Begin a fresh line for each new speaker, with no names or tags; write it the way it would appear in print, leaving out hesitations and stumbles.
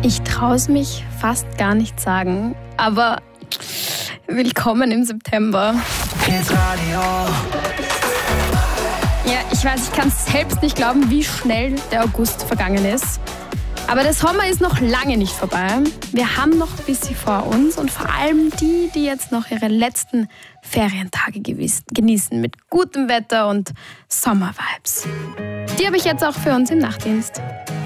Ich traue es mich fast gar nicht sagen, aber willkommen im September.
Hitradio.
Ja, ich weiß, ich kann es selbst nicht glauben, wie schnell der August vergangen ist. Aber der Sommer ist noch lange nicht vorbei. Wir haben noch ein bisschen vor uns und vor allem die jetzt noch ihre letzten Ferientage genießen mit gutem Wetter und Sommervibes. Die habe ich jetzt auch für uns im Nachtdienst.